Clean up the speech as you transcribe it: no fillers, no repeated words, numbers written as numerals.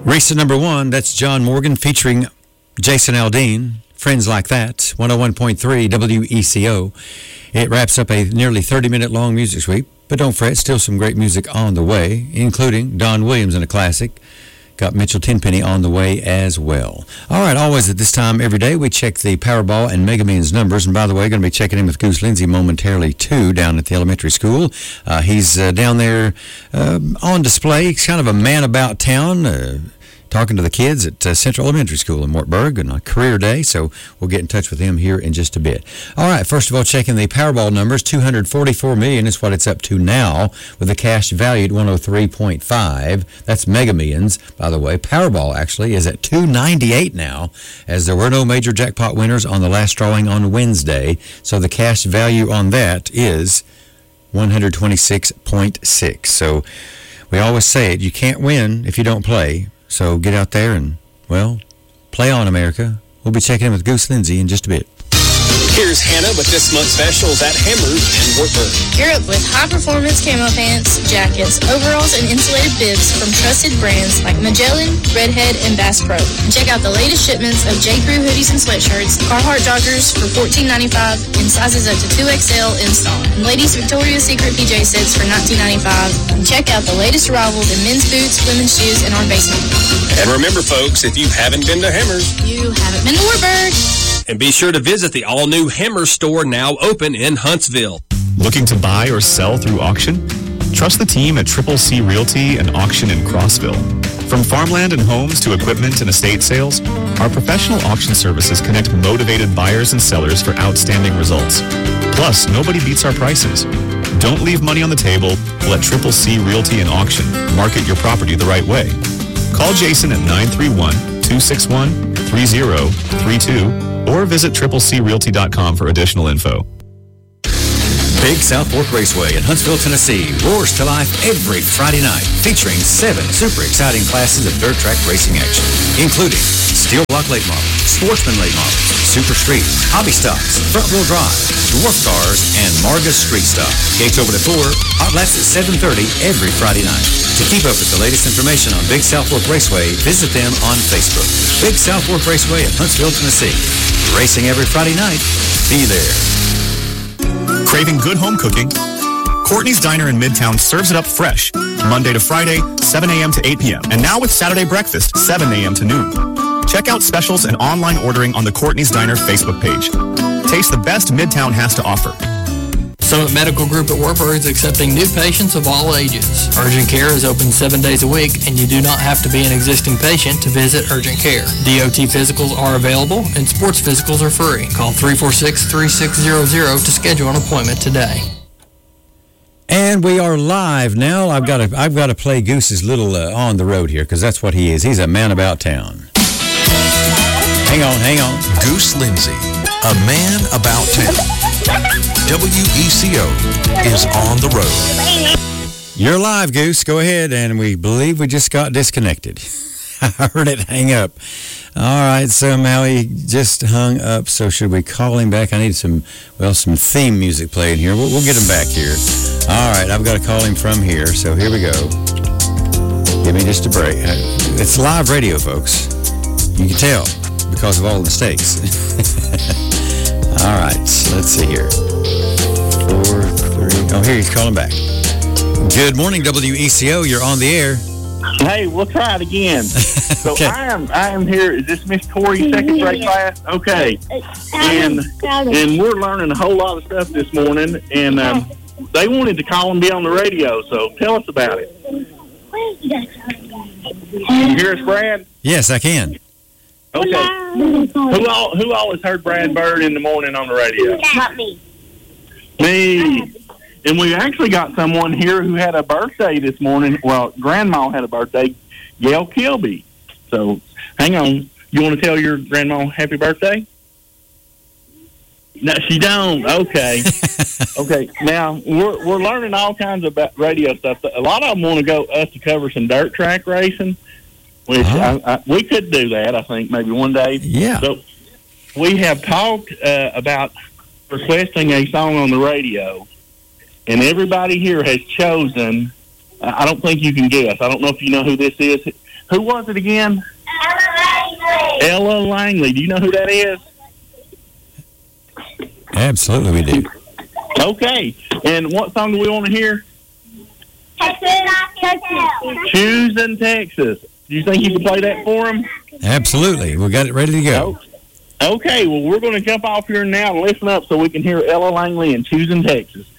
Race at number 1, that's John Morgan featuring Jason Aldean, Friends Like That, 101.3 WECO. It wraps up a nearly 30-minute long music sweep, but don't fret, still some great music on the way, including Don Williams and a classic. Got Mitchell Tenpenny on the way as well. All right, always at this time every day, we check the Powerball and Mega Millions numbers. And by the way, going to be checking in with Goose Lindsay momentarily, too, down at the elementary school. He's down there on display. He's kind of a man about town, talking to the kids at Central Elementary School in Wartburg on a career day, so we'll get in touch with him here in just a bit. All right, first of all, checking the Powerball numbers. $244 million is what it's up to now, with the cash valued 103.5. That's Mega Millions, by the way. Powerball, actually, is at 298 now, as there were no major jackpot winners on the last drawing on Wednesday, so the cash value on that is 126.6. So we always say it, you can't win if you don't play. So get out there and, well, play on, America. We'll be checking in with Goose Lindsay in just a bit. Here's Hannah with this month's specials at Hammers and Wartburg. Gear up with high-performance camo pants, jackets, overalls, and insulated bibs from trusted brands like Magellan, Redhead, and Bass Pro. And check out the latest shipments of J. Crew hoodies and sweatshirts, Carhartt joggers for $14.95 in sizes up to 2XL in stock. And ladies' Victoria's Secret PJ sets for $19.95. And check out the latest arrivals in men's boots, women's shoes, and our basement. And remember, folks, if you haven't been to Hammers, you haven't been to Wartburg. And be sure to visit the all-new Hammers store now open in Huntsville. Looking to buy or sell through auction? Trust the team at Triple C Realty and Auction in Crossville. From farmland and homes to equipment and estate sales, our professional auction services connect motivated buyers and sellers for outstanding results. Plus, nobody beats our prices. Don't leave money on the table. Let Triple C Realty and Auction market your property the right way. Call Jason at 931-261-3032 or visit triplecrealty.com for additional info. Big South Fork Raceway in Huntsville, Tennessee roars to life every Friday night, featuring 7 super exciting classes of dirt track racing action, including steel block late models, sportsman late models, super street, hobby stocks, front wheel drive, dwarf cars, and Margus street stock. Gates open at 4, hot laps at 7:30 every Friday night. To keep up with the latest information on Big South Fork Raceway, visit them on Facebook. Big South Fork Raceway in Huntsville, Tennessee. Racing every Friday night. Be there. Craving good home cooking? Courtney's Diner in Midtown serves it up fresh, Monday to Friday, 7 a.m. to 8 p.m. And now with Saturday breakfast, 7 a.m. to noon. Check out specials and online ordering on the Courtney's Diner Facebook page. Taste the best Midtown has to offer. Summit Medical Group at Wartburg is accepting new patients of all ages. Urgent Care is open 7 days a week, and you do not have to be an existing patient to visit Urgent Care. DOT physicals are available, and sports physicals are free. Call 346-3600 to schedule an appointment today. And we are live now. I've got to play Goose's little on the road here, because that's what he is. He's a man about town. Hang on. Goose Lindsay, a man about town. WECO is on the road. You're live, Goose. Go ahead, and we believe we just got disconnected. I heard it hang up. All right, somehow he just hung up, so should we call him back? I need some theme music playing here. We'll get him back here. All right, I've got to call him from here, so here we go. Give me just a break. It's live radio, folks. You can tell because of all the mistakes. All right, let's see here. 4, 3. Oh, here he's calling back. Good morning, WECO. You're on the air. Hey, we'll try it again. So Okay. I am here. Is this Miss Tori's second grade class? Okay. And we're learning a whole lot of stuff this morning, and they wanted to call and be on the radio, so tell us about it. Can you hear us, Brad? Yes, I can. Okay. Who all has heard Brad Bird in the morning on the radio? Not me. Me. And we actually got someone here who had a birthday this morning. Well, Grandma had a birthday, Gail Kilby. So, hang on. You want to tell your grandma happy birthday? No, she don't. Okay. Okay. Now, we're learning all kinds of radio stuff. A lot of them want us to cover some dirt track racing, which we could do that, I think, maybe one day. Yeah. So, we have talked about requesting a song on the radio. And everybody here has chosen, I don't think you can guess. I don't know if you know who this is. Who was it again? Ella Langley. Do you know who that is? Absolutely, we do. Okay. And what song do we want to hear? Texas. Choosing Texas. Do you think you can play that for them? Absolutely. We got it ready to go. Okay. Well, we're going to jump off here now and listen up so we can hear Ella Langley and Choosing Texas.